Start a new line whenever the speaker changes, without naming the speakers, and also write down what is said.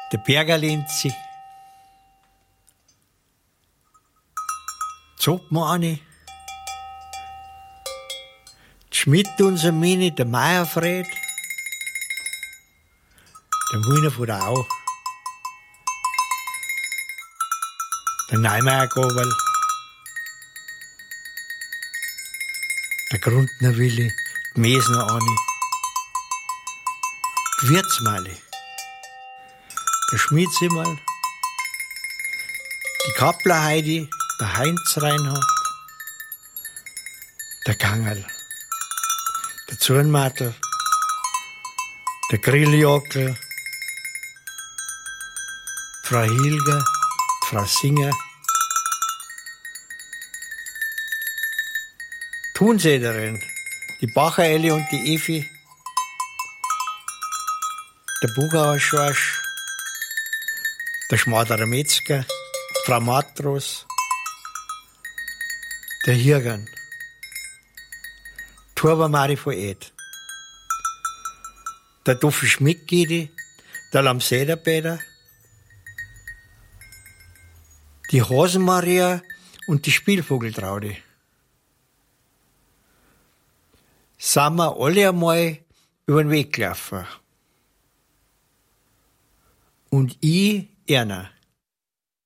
der Bergerlinzi, Zoppmanni, die Schmidt unser Mini, der Meierfred, der Mühner von der Au, der Neumeier-Gobel, der Grundner Willi, die Mesner Anni, die Wirtsmali, der Schmiedsimmerl, die Kappler Heidi, der Heinz Reinhardt, der Gangerl, der Zurnmatl, der Grilljockel, Frau Hilger, Frau Singer, Thunsäderin, die Bacher Elli und die Evi, der Bugauer Schorsch, der Schmaderer Metzger, Frau Matros, der Hirgern, Turba Mari von Ed, der Duffi Schmidt-Gidi, der Lamsederbäder, die Hasenmaria und die Spielvogeltraudi. Sind wir alle einmal über den Weg gelaufen. Und ich, Erna.